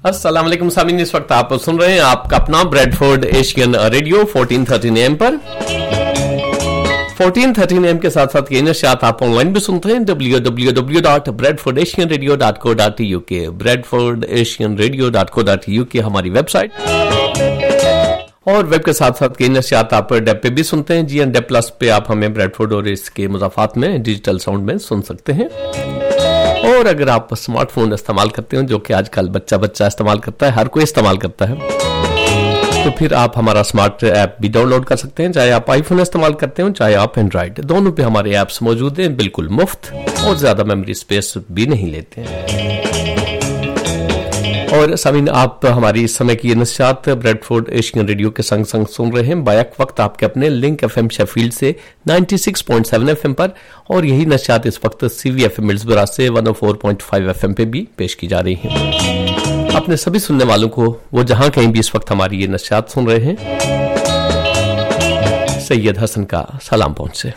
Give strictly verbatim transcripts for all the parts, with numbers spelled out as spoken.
अस्सलाम वालेकुम सामीन, इस वक्त आप सुन रहे हैं आपका अपना Bradford Asian radio fourteen thirteen M पर। फोर्टीन थर्टीन एम के साथ साथ ये नशियात आप ऑनलाइन भी सुनते हैं W W W dot Bradford Asian radio dot co dot U के। Bradford Asian radio dot co dot U के हमारी वेबसाइट, और वेब के साथ साथ कई नशियात आप डेप पे भी सुनते हैं। जी एन डेप प्लस पे आप हमें ब्रेडफोर्ड और इसके मुजाफात में डिजिटल साउंड में सुन सकते हैं। और अगर आप स्मार्टफोन इस्तेमाल करते हो, जो कि आजकल बच्चा बच्चा इस्तेमाल करता है, हर कोई इस्तेमाल करता है, तो फिर आप हमारा स्मार्ट ऐप भी डाउनलोड कर सकते हैं। चाहे आप आईफोन इस्तेमाल करते हो, चाहे आप एंड्रॉइड, दोनों पे हमारे ऐप्स मौजूद हैं, बिल्कुल मुफ्त और ज्यादा मेमोरी स्पेस भी नहीं लेते हैं। और सामीन, आप हमारी इस समय की नशियात ब्रेडफोर्ड एशियन रेडियो के संग संग सुन रहे हैं बैक वक्त आपके अपने लिंक एफएम शेफील्ड से ninety six point seven FM पर, और यही नशियात इस वक्त सीवी एफएम मिल्सबरा से one O four point five FM पे भी पेश की जा रही हैं। अपने सभी सुनने वालों को, वो जहां कहीं भी इस वक्त हमारी ये नशियात सुन रहे हैं, सैयद हसन का सलाम पहुंचे।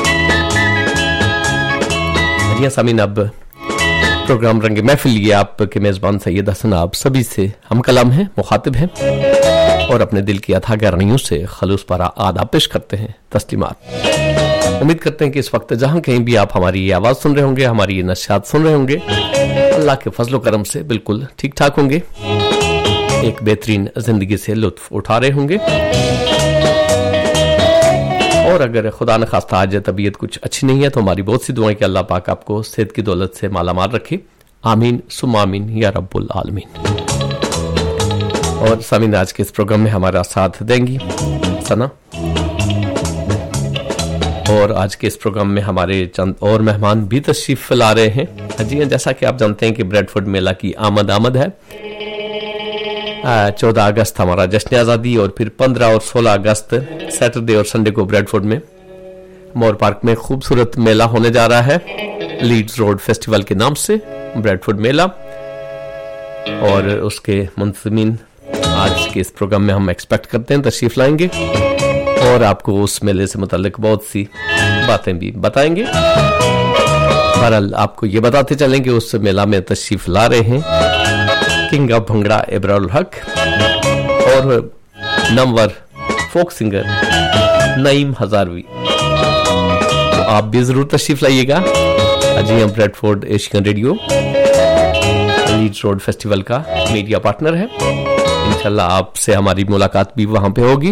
सामीन, अब प्रोग्राम रंगे महफिल, ये आपके मेजबान सैयद हसन आप सभी से हम कलाम हैं, मुखातिब हैं, और अपने दिल की अथाह गहराइयों से खलूस पारा आदाब पेश करते हैं, तस्लीमात। उम्मीद करते हैं कि इस वक्त जहां कहीं भी आप हमारी ये आवाज सुन रहे होंगे, हमारी ये नशियात सुन रहे होंगे, अल्लाह के फजलो करम से बिल्कुल ठीक ठाक होंगे, एक बेहतरीन जिंदगी से लुत्फ उठा रहे होंगे। और अगर खुदा न खास्ता आज तबीयत कुछ अच्छी नहीं है, तो हमारी बहुत सी दुआएं कि अल्लाह पाक आपको सेहत की दौलत से मालामाल रखे। आमीन सुम्मा आमीन या रब्बुल आलमीन। और सामीन, आज के इस प्रोग्राम में हमारा साथ देंगी सना, और आज के इस प्रोग्राम में हमारे चंद और मेहमान भी तशरीफ ला रहे हैं। जी जैसा कि आप जानते हैं कि ब्रेडफोर्ड मेला की आमद आमद है। चौदह अगस्त हमारा जश्न आज़ादी, और फिर पंद्रह और सोलह अगस्त सैटरडे और संडे को ब्रेडफोर्ड में मोर पार्क में खूबसूरत मेला होने जा रहा है, लीड्स रोड फेस्टिवल के नाम से ब्रेडफोर्ड मेला। और उसके मुंतज़मीन आज के इस प्रोग्राम में हम एक्सपेक्ट करते हैं तशरीफ लाएंगे, और आपको उस मेले से मुताल्लिक बहुत सी बातें भी बताएंगे। बहरहाल आपको ये बताते चलें कि उस मेला में तशरीफ ला रहे हैं किंग ऑफ भंगड़ा इब्रारुल हक और नमवर फोक सिंगर नईम हजारवी, तो आप भी जरूर तशरीफ लाइएगा। जी हम Bradford Asian radio Leeds road festival का मीडिया पार्टनर है। इंशाल्लाह आपसे हमारी मुलाकात भी वहां पे होगी,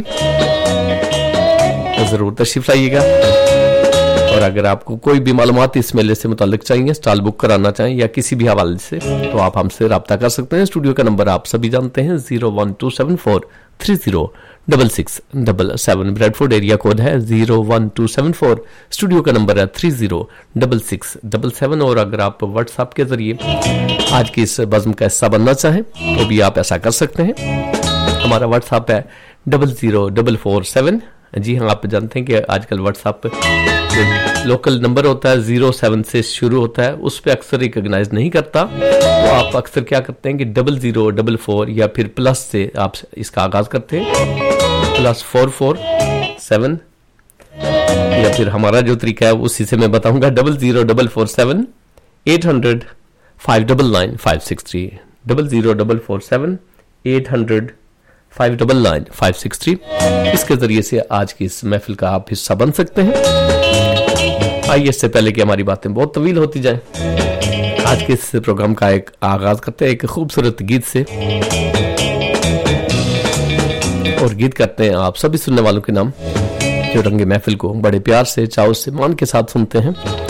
तो जरूर तशरीफ लाइएगा। और अगर आपको कोई भी मालूमात इस मेले से मुताल्लिक चाहिए, स्टॉल बुक कराना चाहें या किसी भी हवाले से, तो आप हमसे रब्ता कर सकते हैं। स्टूडियो का नंबर आप सभी जानते हैं, zero one two seven four three zero double six double seven. Bradford area code है zero one two seven four, studio का नंबर है three zero double six double seven. और अगर आप व्हाट्सएप के जरिए आज की इस बज़्म का हिस्सा बनना चाहें, तो भी आप ऐसा कर सकते हैं। हमारा व्हाट्सएप है double zero double four seven. जी हाँ, आप जानते हैं कि आजकल व्हाट्सएप लोकल नंबर होता है, जीरो सेवन से शुरू होता है, उस पर अक्सर रिकॉग्नाइज नहीं करता, तो आप अक्सर क्या करते हैं कि डबल जीरो डबल फोर या फिर प्लस से आप इसका आगाज करते हैं, प्लस फोर फोर सेवन, या फिर हमारा जो तरीका है उसी से मैं बताऊंगा, double zero double four seven eight hundred five double nine five six three, double zero double four seven eight hundred five double nine five six three. इसके जरिए से आज की इस महफिल का आप हिस्सा बन सकते हैं। आइए, इससे पहले कि हमारी बातें बहुत तवील होती जाएं, आज के इस प्रोग्राम का एक आगाज करते हैं एक खूबसूरत गीत से, और गीत करते हैं आप सभी सुनने वालों के नाम, जो रंगे महफिल को बड़े प्यार से चाव से मान के साथ सुनते हैं।